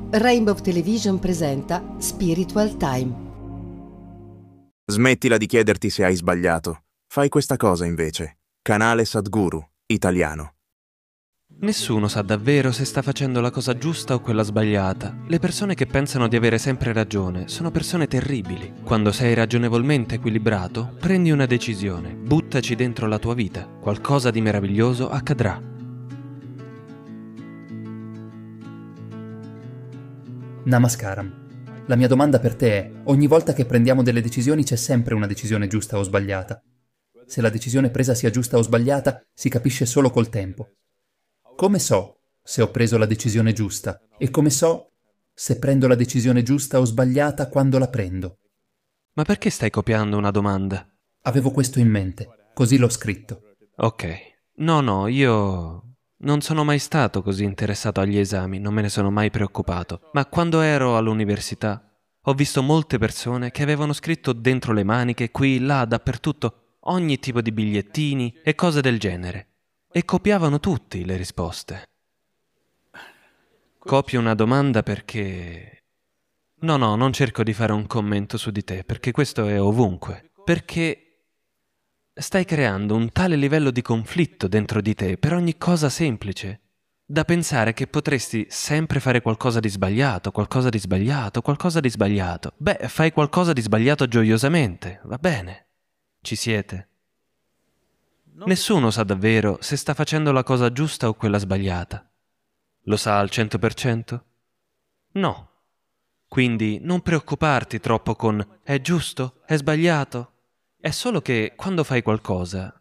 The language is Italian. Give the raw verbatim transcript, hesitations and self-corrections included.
Rainbow Television presenta Spiritual Time. Smettila di chiederti se hai sbagliato. Fai questa cosa invece. Canale Sadhguru, italiano. Nessuno sa davvero se sta facendo la cosa giusta o quella sbagliata. Le persone che pensano di avere sempre ragione sono persone terribili. Quando sei ragionevolmente equilibrato, prendi una decisione, buttaci dentro la tua vita. Qualcosa di meraviglioso accadrà. Namaskaram. La mia domanda per te è: ogni volta che prendiamo delle decisioni c'è sempre una decisione giusta o sbagliata. Se la decisione presa sia giusta o sbagliata si capisce solo col tempo. Come so se ho preso la decisione giusta? E come so se prendo la decisione giusta o sbagliata quando la prendo? Ma perché stai copiando una domanda? Avevo questo in mente, così l'ho scritto. Ok. No, no, io non sono mai stato così interessato agli esami, non me ne sono mai preoccupato. Ma quando ero all'università ho visto molte persone che avevano scritto dentro le maniche, qui, là, dappertutto, ogni tipo di bigliettini e cose del genere. E copiavano tutti le risposte. Copio una domanda perché... No, no, non cerco di fare un commento su di te, perché questo è ovunque. Perché stai creando un tale livello di conflitto dentro di te per ogni cosa semplice, da pensare che potresti sempre fare qualcosa di sbagliato, qualcosa di sbagliato, qualcosa di sbagliato. Beh, fai qualcosa di sbagliato gioiosamente, va bene. Ci siete? Nessuno sa davvero se sta facendo la cosa giusta o quella sbagliata. Lo sa al cento per cento? No. Quindi non preoccuparti troppo con è giusto, è sbagliato. È solo che quando fai qualcosa